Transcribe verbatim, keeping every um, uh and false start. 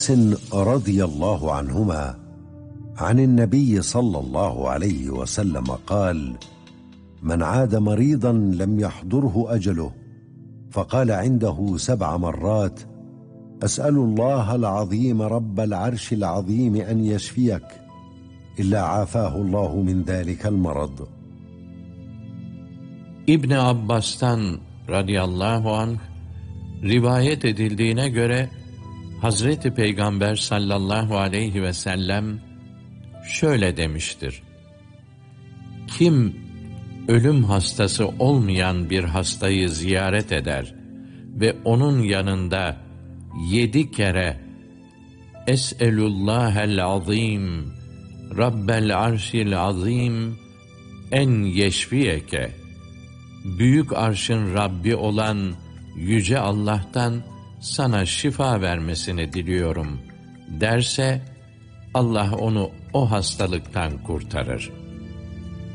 رضي الله عنهما عن النبي صلى الله عليه وسلم قال: من عاد مريضا لم يحضره أجله فقال عنده سبع مرات: أسأل الله العظيم رب العرش العظيم أن يشفيك إلا عافاه الله من ذلك المرض. İbn Abbas'tan radıyallahu anh rivayet edildiğine göre Hazreti Peygamber sallallahu aleyhi ve sellem şöyle demiştir: kim ölüm hastası olmayan bir hastayı ziyaret eder ve onun yanında yedi kere Es'elullahel azim Rabbel arşil azim en yeşfiyeke, büyük arşın Rabbi olan yüce Allah'tan sana şifa vermesini diliyorum derse, Allah onu o hastalıktan kurtarır.